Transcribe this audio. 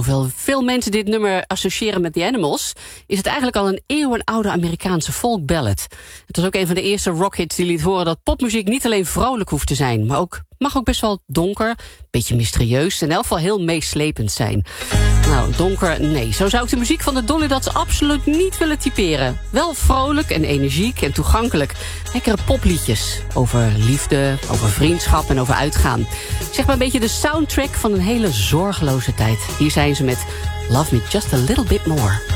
hoewel veel mensen dit nummer associëren met The Animals, is het eigenlijk al een eeuwenoude Amerikaanse folkballad. Het was ook een van de eerste rockhits die liet horen dat popmuziek niet alleen vrolijk hoeft te zijn, maar mag ook best wel donker, beetje mysterieus en in elk geval heel meeslepend zijn. Nou, donker, nee. Zo zou ik de muziek van de Dolly Dots absoluut niet willen typeren. Wel vrolijk en energiek en toegankelijk. Lekkere popliedjes over liefde, over vriendschap en over uitgaan. Zeg maar een beetje de soundtrack van een hele zorgeloze tijd. Hier zijn ze met Love Me Just a Little Bit More.